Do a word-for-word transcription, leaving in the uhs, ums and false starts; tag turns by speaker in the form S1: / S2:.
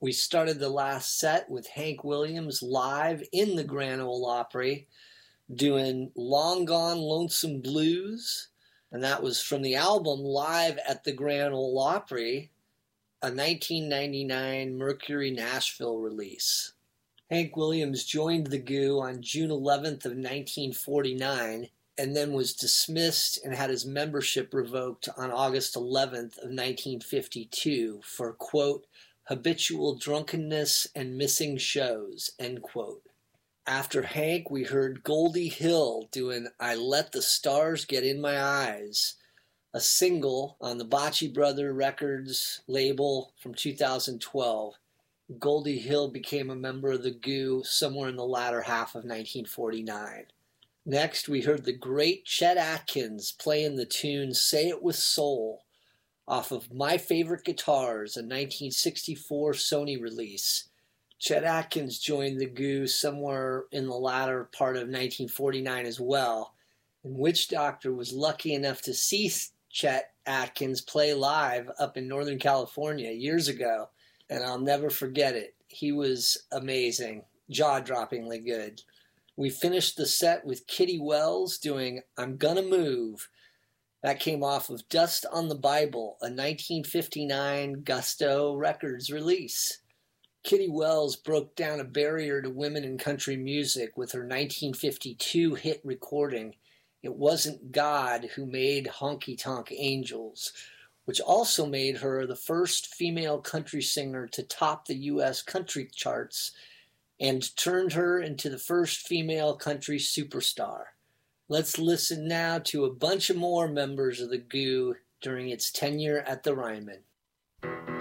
S1: We started the last set with Hank Williams live in the Grand Ole Opry doing Long Gone Lonesome Blues, and that was from the album Live at the Grand Ole Opry, a nineteen ninety-nine Mercury Nashville release. Hank Williams joined the Goo on June eleventh of nineteen forty-nine and then was dismissed and had his membership revoked on August eleventh of nineteen fifty-two for, quote, habitual drunkenness and missing shows, end quote. After Hank, we heard Goldie Hill doing I Let the Stars Get in My Eyes, a single on the Bocce Brother Records label from two thousand twelve. Goldie Hill became a member of the Goo somewhere in the latter half of nineteen forty-nine. Next, we heard the great Chet Atkins playing the tune Say It With Soul off of My Favorite Guitars, a nineteen sixty-four Sony release. Chet Atkins joined the Goo somewhere in the latter part of nineteen forty-nine as well, and Witch Doctor was lucky enough to see Chet Atkins play live up in Northern California years ago, and I'll never forget it. He was amazing, jaw-droppingly good. We finished the set with Kitty Wells doing I'm Gonna Move. That came off of Dust on the Bible, a nineteen fifty-nine Gusto Records release. Kitty Wells broke down a barrier to women in country music with her nineteen fifty-two hit recording, It Wasn't God Who Made Honky Tonk Angels, which also made her the first female country singer to top the U S country charts and turned her into the first female country superstar. Let's listen now to a bunch of more members of the Goo during its tenure at the Ryman.